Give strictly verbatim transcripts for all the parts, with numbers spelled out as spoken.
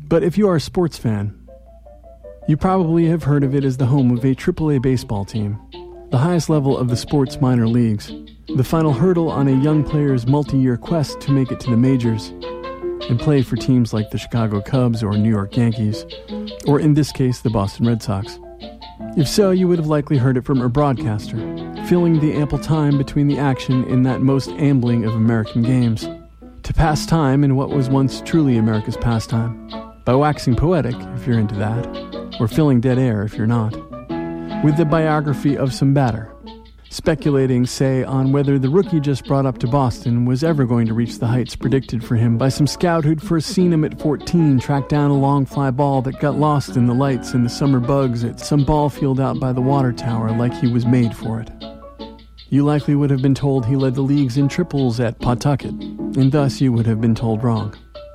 But if you are a sports fan, you probably have heard of it as the home of a triple A baseball team, the highest level of the sport's minor leagues, the final hurdle on a young player's multi-year quest to make it to the majors and play for teams like the Chicago Cubs or New York Yankees, or in this case, the Boston Red Sox. If so, you would have likely heard it from a broadcaster, filling the ample time between the action in that most ambling of American games, to pass time in what was once truly America's pastime, by waxing poetic, if you're into that, or filling dead air if you're not, with the biography of some batter, speculating, say, on whether the rookie just brought up to Boston was ever going to reach the heights predicted for him by some scout who'd first seen him at fourteen track down a long fly ball that got lost in the lights and the summer bugs at some ball field out by the water tower like he was made for it. You likely would have been told he led the leagues in triples at Pawtucket, and thus you would have been told wrong.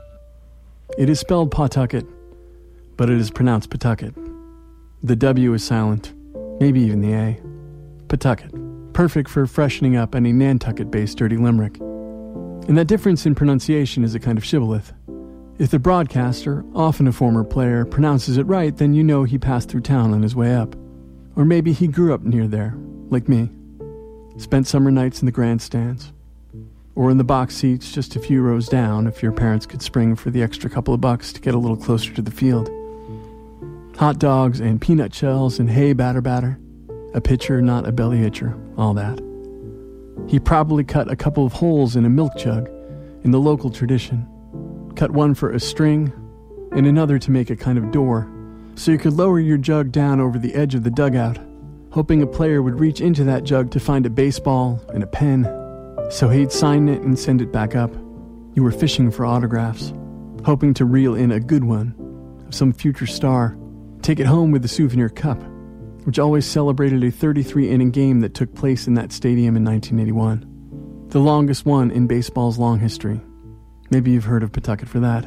It is spelled Pawtucket, but it is pronounced Pawtucket. The W is silent, maybe even the A. Pawtucket, perfect for freshening up any Nantucket-based dirty limerick. And that difference in pronunciation is a kind of shibboleth. If the broadcaster, often a former player, pronounces it right, then you know he passed through town on his way up. Or maybe he grew up near there, like me. Spent summer nights in the grandstands. Or in the box seats just a few rows down if your parents could spring for the extra couple of bucks to get a little closer to the field. Hot dogs and peanut shells and hey batter batter. A pitcher, not a belly hitcher, all that. He probably cut a couple of holes in a milk jug in the local tradition. Cut one for a string and another to make a kind of door so you could lower your jug down over the edge of the dugout, hoping a player would reach into that jug to find a baseball and a pen, so he'd sign it and send it back up. You were fishing for autographs, hoping to reel in a good one of some future star, take it home with the souvenir cup, which always celebrated a thirty-three inning game that took place in that stadium in nineteen eighty-one. The longest one in baseball's long history. Maybe you've heard of Pawtucket for that.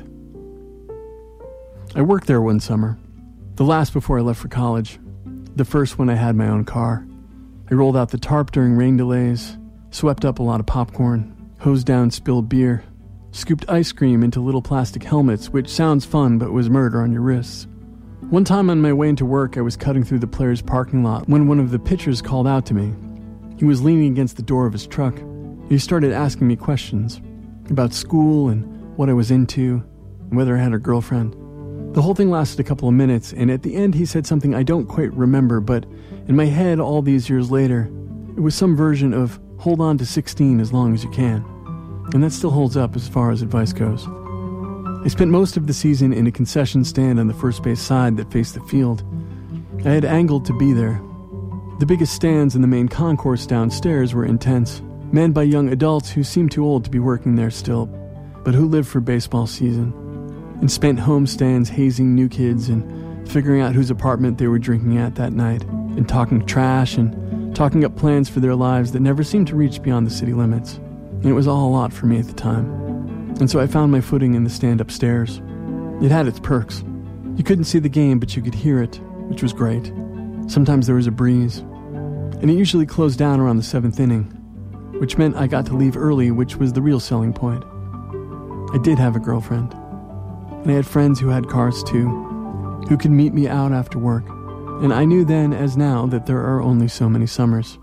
I worked there one summer, the last before I left for college, the first when I had my own car. I rolled out the tarp during rain delays, swept up a lot of popcorn, hosed down spilled beer, scooped ice cream into little plastic helmets, which sounds fun but was murder on your wrists. One time on my way into work, I was cutting through the players' parking lot when one of the pitchers called out to me. He was leaning against the door of his truck. He started asking me questions about school and what I was into and whether I had a girlfriend. The whole thing lasted a couple of minutes, and at the end he said something I don't quite remember, but in my head all these years later, it was some version of hold on to sixteen as long as you can. And that still holds up as far as advice goes. I spent most of the season in a concession stand on the first base side that faced the field. I had angled to be there. The biggest stands in the main concourse downstairs were intense, manned by young adults who seemed too old to be working there still, but who lived for baseball season, and spent homestands hazing new kids and figuring out whose apartment they were drinking at that night, and talking trash and talking up plans for their lives that never seemed to reach beyond the city limits. And it was all a lot for me at the time. And so I found my footing in the stand upstairs. It had its perks. You couldn't see the game, but you could hear it, which was great. Sometimes there was a breeze. And it usually closed down around the seventh inning, which meant I got to leave early, which was the real selling point. I did have a girlfriend. And I had friends who had cars too, who could meet me out after work. And I knew then as now that there are only so many summers.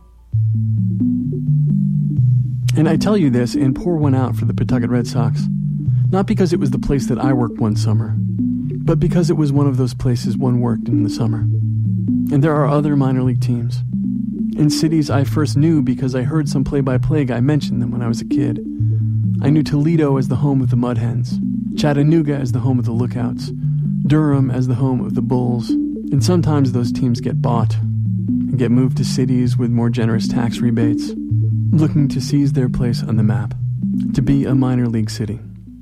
And I tell you this and pour one out for the Pawtucket Red Sox, not because it was the place that I worked one summer, but because it was one of those places one worked in the summer. And there are other minor league teams. In cities I first knew because I heard some play-by-play guy mention them when I was a kid. I knew Toledo as the home of the Mud Hens, Chattanooga as the home of the Lookouts, Durham as the home of the Bulls, and sometimes those teams get bought and get moved to cities with more generous tax rebates, looking to seize their place on the map, to be a minor league city.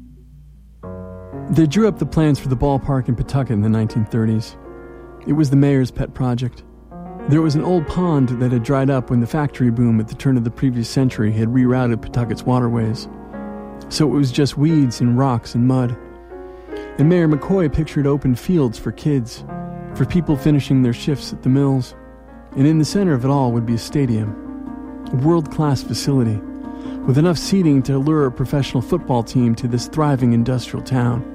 They drew up the plans for the ballpark in Pawtucket in the nineteen thirties. It was the mayor's pet project. There was an old pond that had dried up when the factory boom at the turn of the previous century had rerouted Pawtucket's waterways. So it was just weeds and rocks and mud. And Mayor McCoy pictured open fields for kids, for people finishing their shifts at the mills. And in the center of it all would be a stadium, a world-class facility, with enough seating to lure a professional football team to this thriving industrial town,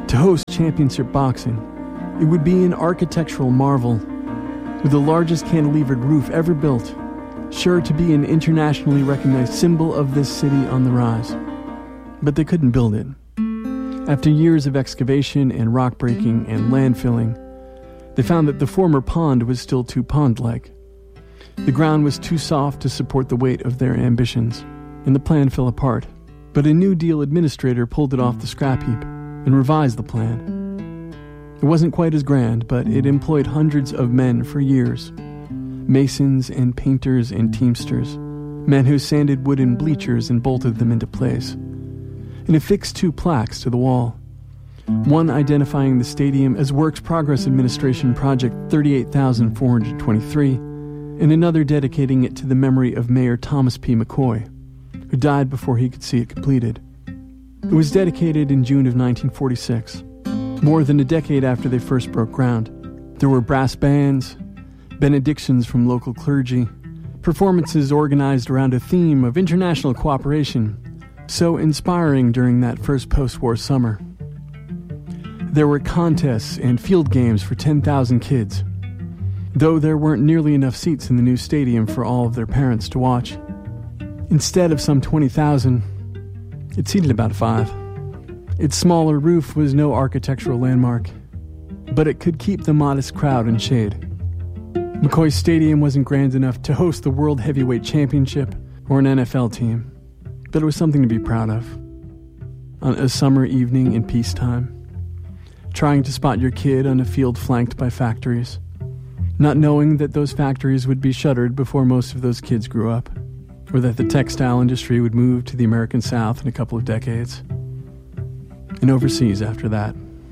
to host championship boxing. It would be an architectural marvel, with the largest cantilevered roof ever built, sure to be an internationally recognized symbol of this city on the rise. But they couldn't build it. After years of excavation and rock breaking and landfilling, they found that the former pond was still too pond-like. The ground was too soft to support the weight of their ambitions, and the plan fell apart. But a New Deal administrator pulled it off the scrap heap and revised the plan. It wasn't quite as grand, but it employed hundreds of men for years. Masons and painters and teamsters, men who sanded wooden bleachers and bolted them into place, and affixed two plaques to the wall. One identifying the stadium as Works Progress Administration Project thirty-eight thousand four hundred twenty-three, and another dedicating it to the memory of Mayor Thomas P. McCoy, who died before he could see it completed. It was dedicated in June of nineteen forty-six, more than a decade after they first broke ground. There were brass bands, benedictions from local clergy, performances organized around a theme of international cooperation, so inspiring during that first post-war summer. There were contests and field games for ten thousand kids, though there weren't nearly enough seats in the new stadium for all of their parents to watch. Instead of some twenty thousand, it seated about five. Its smaller roof was no architectural landmark, but it could keep the modest crowd in shade. McCoy Stadium wasn't grand enough to host the World Heavyweight Championship or an N F L team, but it was something to be proud of. On a summer evening in peacetime, trying to spot your kid on a field flanked by factories, not knowing that those factories would be shuttered before most of those kids grew up, or that the textile industry would move to the American South in a couple of decades, and overseas after that.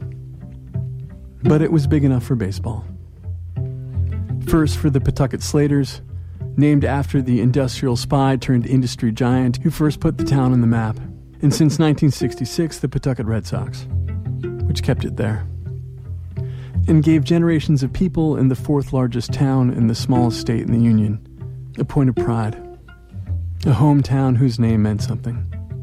But it was big enough for baseball. First for the Pawtucket Slaters, named after the industrial spy turned industry giant who first put the town on the map, and since nineteen sixty-six, the Pawtucket Red Sox, which kept it there, and gave generations of people in the fourth largest town in the smallest state in the Union a point of pride, a hometown whose name meant something.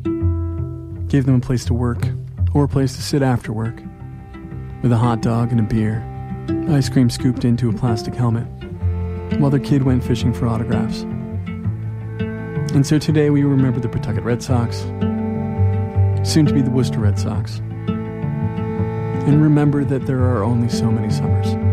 Gave them a place to work, or a place to sit after work, with a hot dog and a beer, ice cream scooped into a plastic helmet, while their kid went fishing for autographs. And so today we remember the Pawtucket Red Sox, soon to be the Worcester Red Sox, and remember that there are only so many summers.